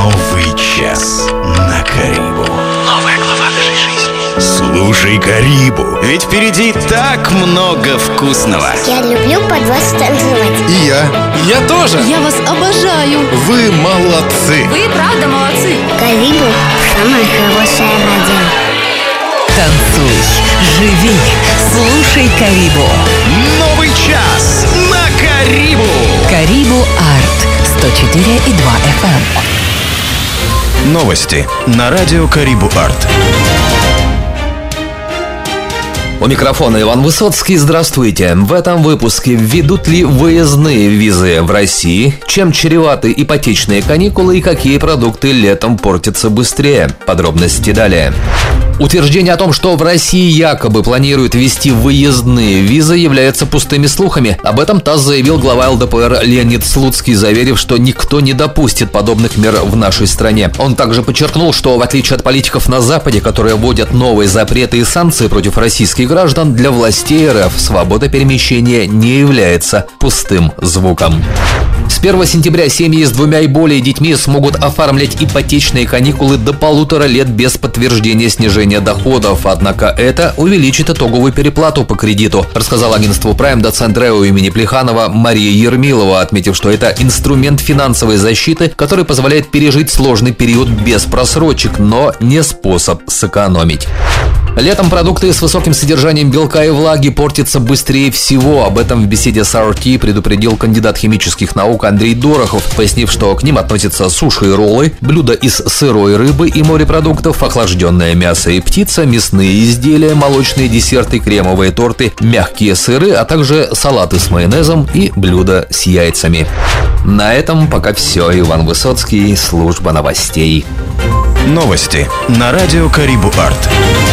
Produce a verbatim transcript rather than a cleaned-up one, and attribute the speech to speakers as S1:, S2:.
S1: Новый час на Карибу.
S2: Новая глава нашей жизни.
S1: Слушай Карибу, ведь впереди так много вкусного.
S3: Я люблю под вас танцевать.
S4: И я.
S5: Я тоже.
S6: Я вас обожаю.
S4: Вы молодцы.
S6: Вы правда молодцы.
S3: Карибу – самая хорошая радио.
S7: Танцуй, живи, слушай Карибу.
S1: Новый час на Карибу.
S7: Карибу Арт сто четыре и два эф эм.
S1: Новости на радио Карибу Арт.
S5: У микрофона Иван Высоцкий. Здравствуйте. В этом выпуске: введут ли выездные визы в России, чем чреваты ипотечные каникулы и какие продукты летом портятся быстрее. Подробности далее. Утверждение о том, что в России якобы планируют ввести выездные визы, является пустыми слухами. Об этом ТАСС заявил глава эл дэ пэ эр Леонид Слуцкий, заверив, что никто не допустит подобных мер в нашей стране. Он также подчеркнул, что в отличие от политиков на Западе, которые вводят новые запреты и санкции против российских граждан, для властей эр эф свобода перемещения не является пустым звуком. С первого сентября семьи с двумя и более детьми смогут оформлять ипотечные каникулы до полутора лет без подтверждения снижения доходов, однако это увеличит итоговую переплату по кредиту, рассказал агентству Prime доцент РЭО имени Плеханова Мария Ермилова, отметив, что это инструмент финансовой защиты, который позволяет пережить сложный период без просрочек, но не способ сэкономить. Летом продукты с высоким содержанием белка и влаги портятся быстрее всего. Об этом в беседе с ар ти предупредил кандидат химических наук Андрей Дорохов, пояснив, что к ним относятся суши и роллы, блюда из сырой рыбы и морепродуктов, охлажденное мясо и птица, мясные изделия, молочные десерты, кремовые торты, мягкие сыры, а также салаты с майонезом и блюда с яйцами. На этом пока все. Иван Высоцкий, служба новостей.
S1: Новости на радио Карибу Арт.